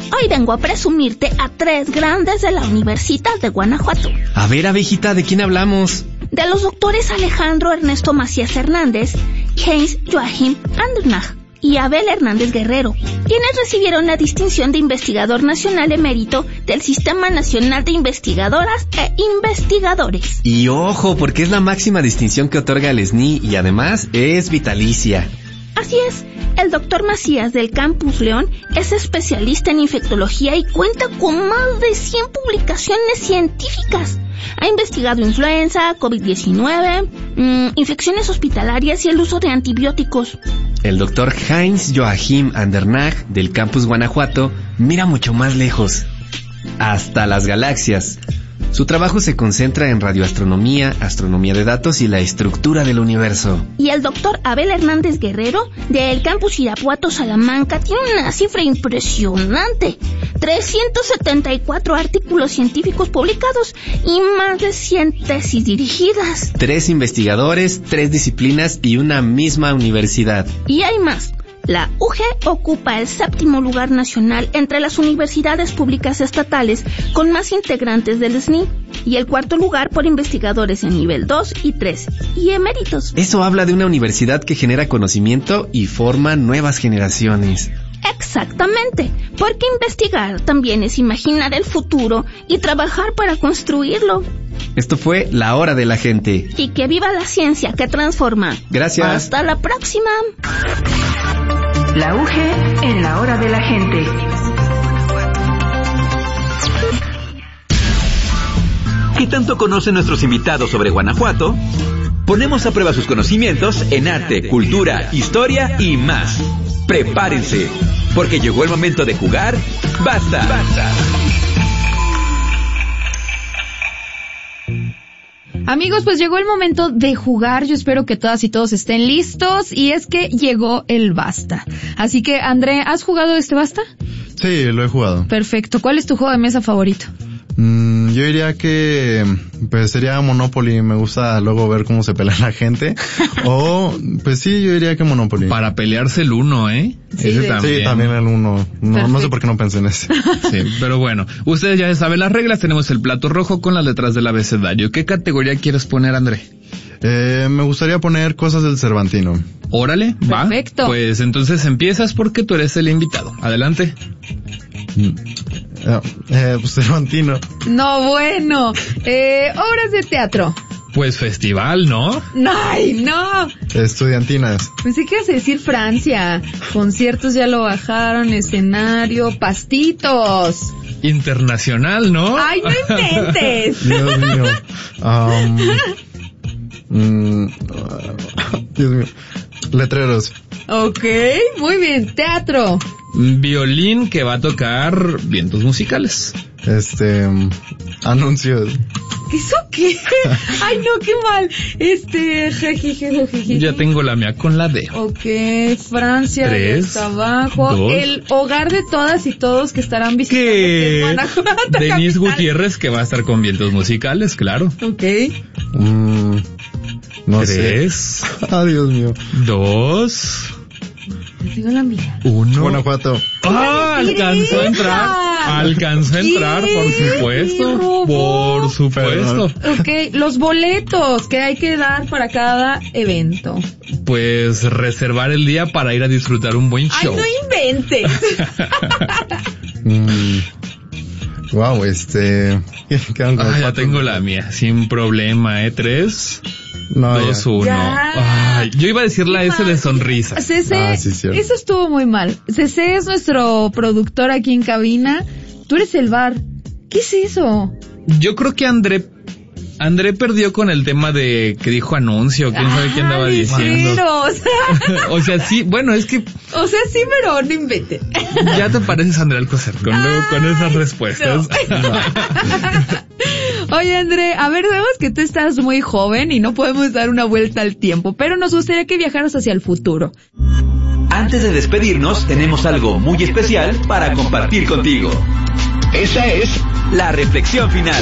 Hoy vengo a presumirte a 3 grandes de la Universidad de Guanajuato. A ver, abejita, ¿de quién hablamos? De los doctores Alejandro Ernesto Macías Hernández, Heinz Joachim Andernach y Abel Hernández Guerrero, quienes recibieron la distinción de Investigador Nacional Emérito del Sistema Nacional de Investigadoras e Investigadores. Y ojo, porque es la máxima distinción que otorga el SNI y además es vitalicia. Así es, el doctor Macías del Campus León es especialista en infectología y cuenta con más de 100 publicaciones científicas. Ha investigado influenza, COVID-19, infecciones hospitalarias y el uso de antibióticos. El doctor Heinz Joachim Andernach del Campus Guanajuato mira mucho más lejos, hasta las galaxias. Su trabajo se concentra en radioastronomía, astronomía de datos y la estructura del universo. Y el doctor Abel Hernández Guerrero, del Campus Irapuato Salamanca, tiene una cifra impresionante. 374 artículos científicos publicados y más de 100 tesis dirigidas. 3 investigadores, 3 disciplinas y una misma universidad. Y hay más. La UG ocupa el 7º lugar nacional entre las universidades públicas estatales con más integrantes del SNI y el 4º lugar por investigadores en nivel 2 y 3 y eméritos. Eso habla de una universidad que genera conocimiento y forma nuevas generaciones. Exactamente, porque investigar también es imaginar el futuro y trabajar para construirlo. Esto fue La Hora de la Gente. Y que viva la ciencia que transforma. Gracias. Hasta la próxima. La UG en La Hora de la Gente. ¿Qué tanto conocen nuestros invitados sobre Guanajuato? Ponemos a prueba sus conocimientos en arte, cultura, historia y más. Prepárense, porque llegó el momento de jugar. ¡Basta! ¡Basta! Amigos, pues llegó el momento de jugar. Yo espero que todas y todos estén listos. Y es que llegó el Basta. Así que, André, ¿has jugado este Basta? Sí, lo he jugado. Perfecto. ¿Cuál es tu juego de mesa favorito? Yo diría que pues sería Monopoly. Me gusta luego ver cómo se pelea la gente. O pues sí, yo diría que Monopoly. Para pelearse el uno, ¿eh? Sí, ese también. Sí, también el uno. No sé por qué no pensé en ese. Sí, pero bueno, ustedes ya saben las reglas. Tenemos el plato rojo con las letras del abecedario. ¿Qué categoría quieres poner, André? Me gustaría poner cosas del Cervantino. Órale, va. Perfecto. Pues entonces empiezas porque tú eres el invitado. Adelante. Pues Cervantino. No, bueno. Obras de teatro. Pues festival, ¿no? ¡Ay, no! Estudiantinas. Pensé que ibas a decir Francia. Conciertos ya lo bajaron, escenario, pastitos. Internacional, ¿no? ¡Ay, no inventes! Dios mío. Dios mío. Letreros. Ok, muy bien. Teatro. Violín que va a tocar vientos musicales. Anuncios. ¿Eso qué? Ay, no, qué mal. Ya tengo la mía con la D. Ok, Francia. 3, está abajo. 2. El hogar de todas y todos que estarán visitando ¿Qué? Guanajuato. Denise capital. Gutiérrez que va a estar con vientos musicales, claro. Ok. No 3. sé. Ah, Dios mío. 2. Tengo la mía. 1. Guanajuato. ¡Ah! Alcanzó a entrar. Alcanzó a entrar, por supuesto. Por supuesto. Ok, los boletos que hay que dar para cada evento. Pues reservar el día para ir a disfrutar un buen show. Ay, no inventes. Wow, ya tengo la mía, sin problema, 3, No, 2, 1. Ya. Ay, yo iba a decir la S de sonrisa. CC, sí, cierto. eso estuvo muy mal. CC es nuestro productor aquí en cabina. Tú eres el bar. ¿Qué es eso? Yo creo que André perdió con el tema de que dijo anuncio, quién sabe qué andaba diciendo. Pero, O sea, sí, bueno, es que o sea, sí, pero no invente. ya te pareces a André Alcocer con esas respuestas. No. Oye, André, a ver, sabemos que tú estás muy joven y no podemos dar una vuelta al tiempo, pero nos gustaría que viajaras hacia el futuro. Antes de despedirnos, tenemos algo muy especial para compartir contigo. Esa es la reflexión final.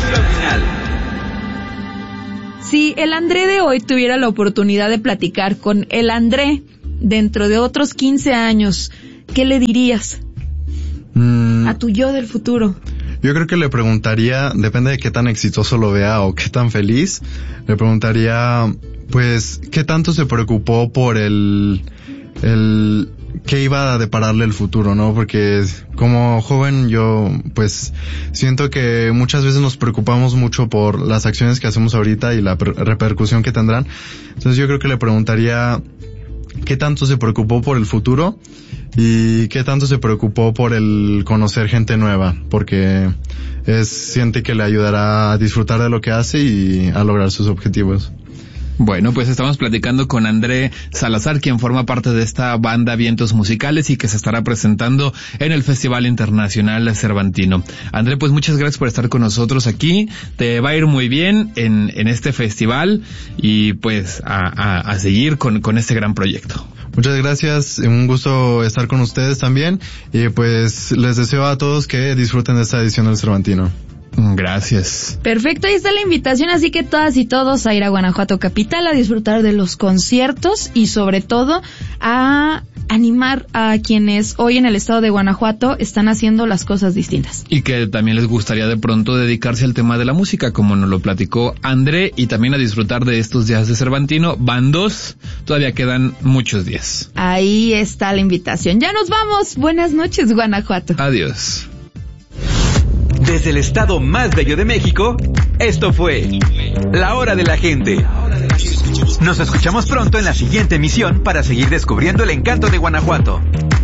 Si el André de hoy tuviera la oportunidad de platicar con el André dentro de otros 15 años, ¿qué le dirías? a tu yo del futuro? Yo creo que le preguntaría, depende de qué tan exitoso lo vea o qué tan feliz, le preguntaría, pues, qué tanto se preocupó por el qué iba a depararle el futuro, ¿no? Porque como joven yo, pues, siento que muchas veces nos preocupamos mucho por las acciones que hacemos ahorita y la repercusión que tendrán. Entonces yo creo que le preguntaría qué tanto se preocupó por el futuro y qué tanto se preocupó por el conocer gente nueva, porque siente que le ayudará a disfrutar de lo que hace y a lograr sus objetivos. Bueno, pues estamos platicando con André Salazar, quien forma parte de esta banda Vientos Musicales y que se estará presentando en el Festival Internacional Cervantino. André, pues muchas gracias por estar con nosotros aquí. Te va a ir muy bien en este festival y pues a seguir con este gran proyecto. Muchas gracias, un gusto estar con ustedes también y pues les deseo a todos que disfruten de esta edición del Cervantino. Gracias. Perfecto, ahí está la invitación, así que todas y todos a ir a Guanajuato Capital a disfrutar de los conciertos y sobre todo a animar a quienes hoy en el estado de Guanajuato están haciendo las cosas distintas. Y que también les gustaría de pronto dedicarse al tema de la música, como nos lo platicó André, y también a disfrutar de estos días de Cervantino. Van 2, todavía quedan muchos días. Ahí está la invitación. Ya nos vamos. Buenas noches, Guanajuato. Adiós. Desde el estado más bello de México, esto fue La Hora de la Gente. Nos escuchamos pronto en la siguiente emisión para seguir descubriendo el encanto de Guanajuato.